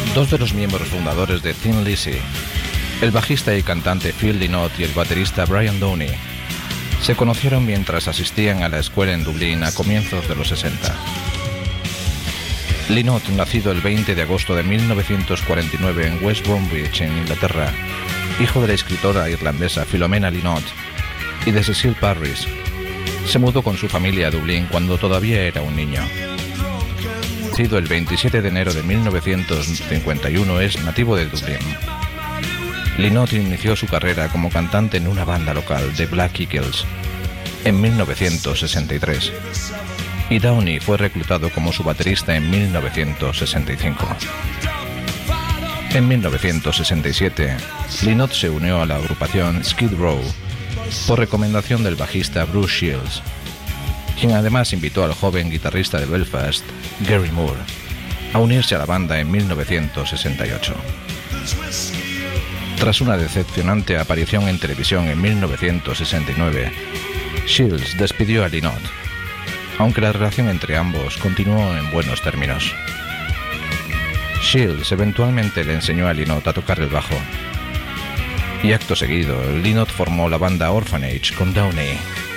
Dos de los miembros fundadores de Thin Lizzy, el bajista y cantante Phil Lynott y el baterista Brian Downey, se conocieron mientras asistían a la escuela en Dublín a comienzos de los 60. Lynott, nacido el 20 de agosto de 1949 en West Bromwich, en Inglaterra, hijo de la escritora irlandesa Philomena Lynott y de Cecil Parris, se mudó con su familia a Dublín cuando todavía era un niño. Nacido el 27 de enero de 1951, es nativo de Dublín. Lynott inició su carrera como cantante en una banda local, The Black Eagles, en 1963, y Downey fue reclutado como su baterista en 1965. En 1967, Lynott se unió a la agrupación Skid Row por recomendación del bajista Bruce Shields, quien además invitó al joven guitarrista de Belfast, Gary Moore, a unirse a la banda en 1968. Tras una decepcionante aparición en televisión en 1969, Shields despidió a Lynott, aunque la relación entre ambos continuó en buenos términos. Shields eventualmente le enseñó a Lynott a tocar el bajo, y acto seguido, Lynott formó la banda Orphanage con Downey.